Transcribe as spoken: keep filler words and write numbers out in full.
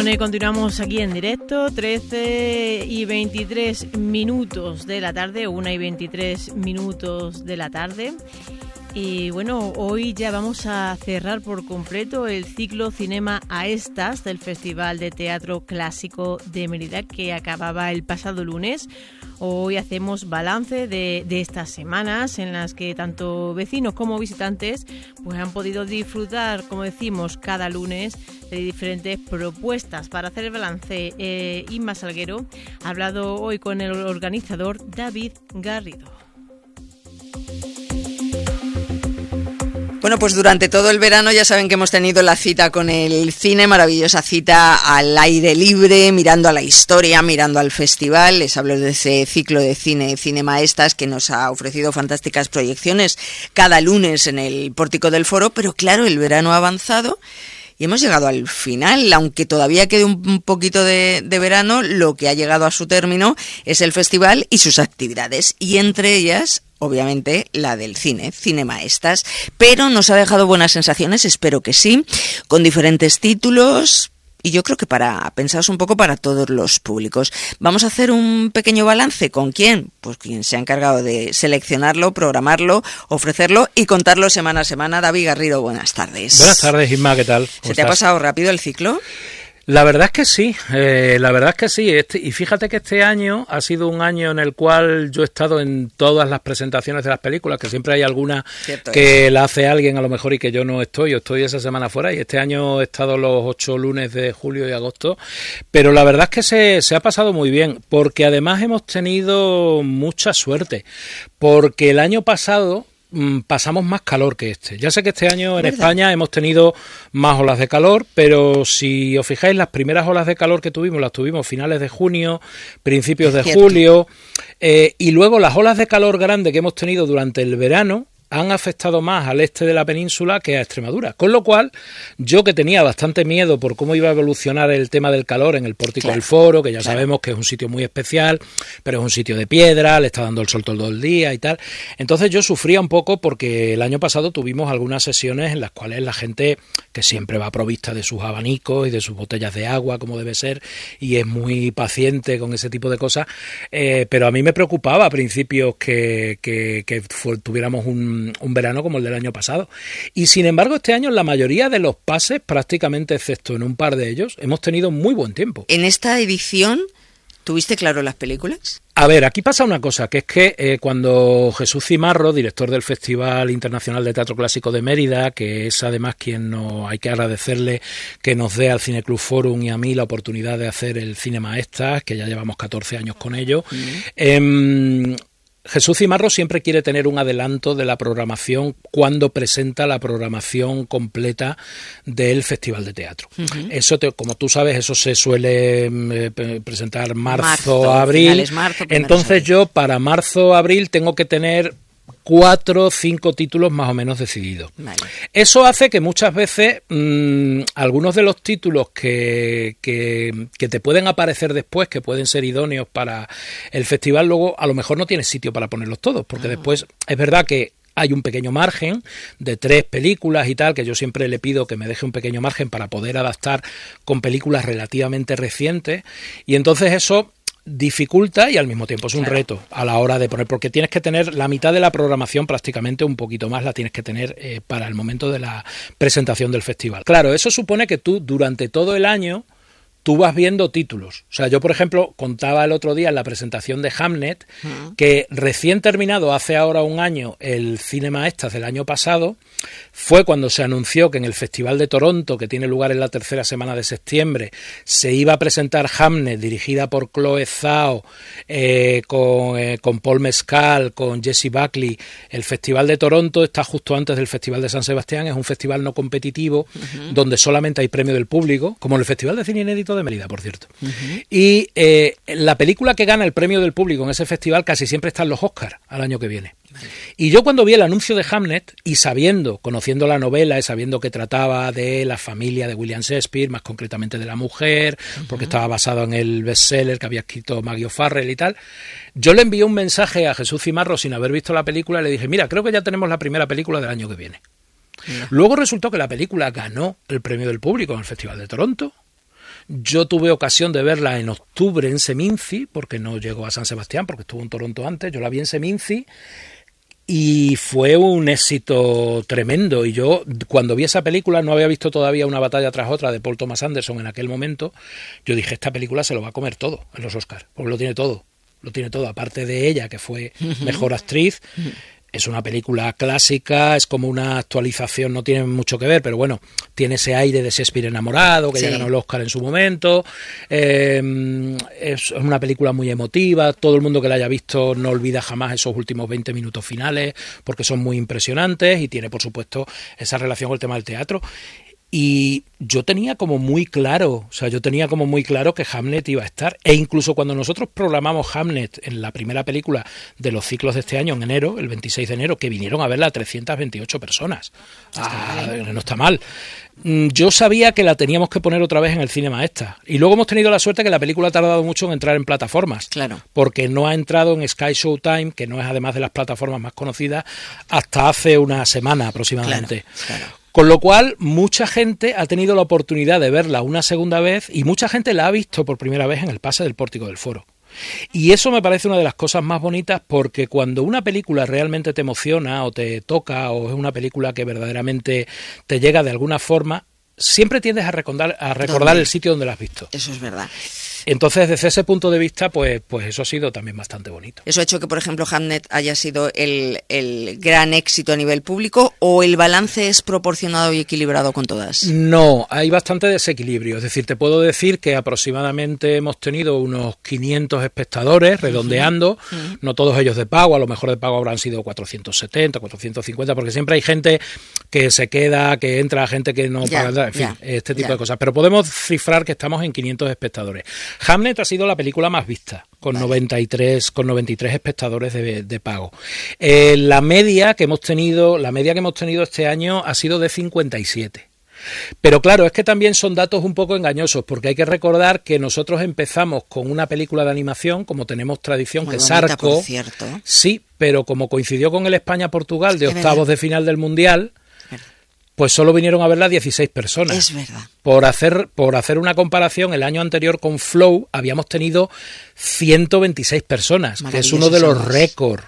Bueno, y continuamos aquí en directo, trece y veintitrés minutos de la tarde, una y veintitrés minutos de la tarde. Y bueno, hoy ya vamos a cerrar por completo el ciclo Cinema a Estas del Festival de Teatro Clásico de Mérida, que acababa el pasado lunes. Hoy hacemos balance de, de estas semanas en las que tanto vecinos como visitantes pues han podido disfrutar, como decimos, cada lunes de diferentes propuestas. Para hacer el balance, eh, Inma Salguero ha hablado hoy con el organizador David Garrido. Bueno, pues durante todo el verano ya saben que hemos tenido la cita con el cine, maravillosa cita al aire libre, mirando a la historia, mirando al festival. Les hablo de ese ciclo de cine, Cinema Estas, que nos ha ofrecido fantásticas proyecciones cada lunes en el pórtico del foro, pero claro, el verano ha avanzado y hemos llegado al final. Aunque todavía quede un poquito de, de verano, lo que ha llegado a su término es el festival y sus actividades, y entre ellas, obviamente, la del cine, Cinema Estas, pero nos ha dejado buenas sensaciones, espero que sí, con diferentes títulos, y yo creo que para pensaros un poco para todos los públicos. Vamos a hacer un pequeño balance. ¿Con quién? Pues quien se ha encargado de seleccionarlo, programarlo, ofrecerlo y contarlo semana a semana. David Garrido, buenas tardes. Buenas tardes, Isma, ¿qué tal? ¿Se te ha pasado rápido el ciclo? La verdad es que sí, eh, la verdad es que sí, este, y fíjate que este año ha sido un año en el cual yo he estado en todas las presentaciones de las películas, que siempre hay alguna Cierto que es. la hace alguien a lo mejor y que yo no estoy, yo estoy esa semana fuera, y este año he estado los ocho lunes de julio y agosto, pero la verdad es que se, se ha pasado muy bien, porque además hemos tenido mucha suerte, porque el año pasado pasamos más calor que este. Ya sé que este año en ¿verdad? España hemos tenido más olas de calor, pero si os fijáis, las primeras olas de calor que tuvimos, las tuvimos finales de junio, principios de julio, eh, y luego las olas de calor grande que hemos tenido durante el verano han afectado más al este de la península que a Extremadura, con lo cual yo, que tenía bastante miedo por cómo iba a evolucionar el tema del calor en el pórtico claro, del foro, que ya claro. sabemos que es un sitio muy especial, pero es un sitio de piedra, le está dando el sol todo el día y tal, entonces yo sufría un poco porque el año pasado tuvimos algunas sesiones en las cuales la gente, que siempre va provista de sus abanicos y de sus botellas de agua como debe ser, y es muy paciente con ese tipo de cosas, eh, pero a mí me preocupaba a principios que, que, que fue, tuviéramos un un verano como el del año pasado. Y sin embargo, este año en la mayoría de los pases, prácticamente excepto en un par de ellos, hemos tenido muy buen tiempo. En esta edición, ¿tuviste claro las películas? A ver, aquí pasa una cosa, que es que eh, cuando Jesús Cimarro, director del Festival Internacional de Teatro Clásico de Mérida, que es además quien no, hay que agradecerle que nos dé al Cineclub Forum y a mí la oportunidad de hacer el Cinema Estas, que ya llevamos catorce años con ello, uh-huh. eh, Jesús Cimarro siempre quiere tener un adelanto de la programación cuando presenta la programación completa del Festival de Teatro. Uh-huh. Eso, te, como tú sabes, eso se suele eh, presentar marzo, marzo abril. Marzo, Entonces yo para marzo, abril tengo que tener cuatro o cinco títulos más o menos decididos. Vale. Eso hace que muchas veces mmm, algunos de los títulos que, que, que te pueden aparecer después, que pueden ser idóneos para el festival, luego a lo mejor no tienes sitio para ponerlos todos, porque ah. después es verdad que hay un pequeño margen de tres películas y tal, que yo siempre le pido que me deje un pequeño margen para poder adaptar con películas relativamente recientes, y entonces eso dificulta y al mismo tiempo es un claro. reto a la hora de poner, porque tienes que tener la mitad de la programación, prácticamente un poquito más la tienes que tener eh, para el momento de la presentación del festival. Claro, eso supone que tú durante todo el año tú vas viendo títulos. O sea, yo, por ejemplo, contaba el otro día en la presentación de Hamnet uh-huh. que recién terminado hace ahora un año el Cinema Estas del año pasado, fue cuando se anunció que en el Festival de Toronto, que tiene lugar en la tercera semana de septiembre, se iba a presentar Hamnet, dirigida por Chloe Zhao, eh, con, eh, con Paul Mescal, con Jessie Buckley. El Festival de Toronto está justo antes del Festival de San Sebastián, es un festival no competitivo, uh-huh. donde solamente hay premio del público, como el Festival de Cine Inédito de Mérida, por cierto. Uh-huh. Y eh, la película que gana el premio del público en ese festival casi siempre está en los Oscars al año que viene. Y yo cuando vi el anuncio de Hamnet, y sabiendo, conociendo la novela y sabiendo que trataba de la familia de William Shakespeare, más concretamente de la mujer, uh-huh. porque estaba basado en el bestseller que había escrito Maggie O'Farrell y tal, yo le envié un mensaje a Jesús Cimarro sin haber visto la película y le dije, mira, creo que ya tenemos la primera película del año que viene. Uh-huh. Luego resultó que la película ganó el premio del público en el Festival de Toronto. Yo tuve ocasión de verla en octubre en Seminci, porque no llegó a San Sebastián, porque estuvo en Toronto antes. Yo la vi en Seminci y fue un éxito tremendo. Y yo, cuando vi esa película, no había visto todavía Una batalla tras otra de Paul Thomas Anderson en aquel momento. Yo dije, esta película se lo va a comer todo en los Oscars, porque lo tiene todo. Lo tiene todo, aparte de ella, que fue mejor actriz. Es una película clásica, es como una actualización, no tiene mucho que ver, pero bueno, tiene ese aire de Shakespeare enamorado, que sí. ya ganó el Oscar en su momento. Eh, es una película muy emotiva, todo el mundo que la haya visto no olvida jamás esos últimos veinte minutos finales, porque son muy impresionantes, y tiene, por supuesto, esa relación con el tema del teatro. Y yo tenía como muy claro, o sea, yo tenía como muy claro que Hamlet iba a estar, e incluso cuando nosotros programamos Hamlet en la primera película de los ciclos de este año, en enero, el veintiséis de enero, que vinieron a verla trescientas veintiocho personas. Ah, no está mal. Yo sabía que la teníamos que poner otra vez en el Cine Maesta, y luego hemos tenido la suerte que la película ha tardado mucho en entrar en plataformas, claro, porque no ha entrado en Sky Showtime, que no es además de las plataformas más conocidas, hasta hace una semana aproximadamente. Claro, claro. Con lo cual, mucha gente ha tenido la oportunidad de verla una segunda vez, y mucha gente la ha visto por primera vez en el pase del Pórtico del Foro. Y eso me parece una de las cosas más bonitas, porque cuando una película realmente te emociona o te toca, o es una película que verdaderamente te llega de alguna forma, siempre tiendes a recordar, a recordar el sitio donde la has visto. Eso es verdad. Entonces, desde ese punto de vista, pues, pues eso ha sido también bastante bonito. ¿Eso ha hecho que, por ejemplo, Hamlet haya sido el, el gran éxito a nivel público, o el balance es proporcionado y equilibrado con todas? No, hay bastante desequilibrio. Es decir, te puedo decir que aproximadamente hemos tenido unos quinientos espectadores, redondeando, uh-huh. no todos ellos de pago, a lo mejor de pago habrán sido cuatrocientos setenta, cuatrocientos cincuenta, porque siempre hay gente que se queda, que entra, gente que no ya, paga, en fin, ya, este tipo ya. de cosas. Pero podemos cifrar que estamos en quinientos espectadores. Hamlet ha sido la película más vista, con vale. noventa y tres, con noventa y tres espectadores de, de pago. Eh, la media que hemos tenido, la media que hemos tenido este año ha sido de cincuenta y siete. Pero claro, es que también son datos un poco engañosos, porque hay que recordar que nosotros empezamos con una película de animación, como tenemos tradición, muy que es bonita, Arco. por cierto. Sí, pero como coincidió con el España-Portugal de octavos de final del Mundial, pues solo vinieron a verla dieciséis personas. Es verdad. Por hacer, por hacer una comparación, el año anterior con Flow habíamos tenido ciento veintiséis personas, que es uno de los récords